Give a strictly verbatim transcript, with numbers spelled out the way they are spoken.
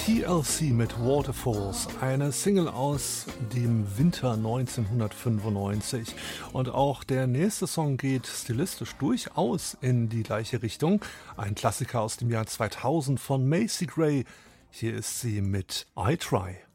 T L C mit Waterfalls, eine Single aus dem Winter neunzehnhundertfünfundneunzig. Und auch der nächste Song geht stilistisch durchaus in die gleiche Richtung. Ein Klassiker aus dem Jahr zweitausend von Macy Gray. Hier ist sie mit I Try.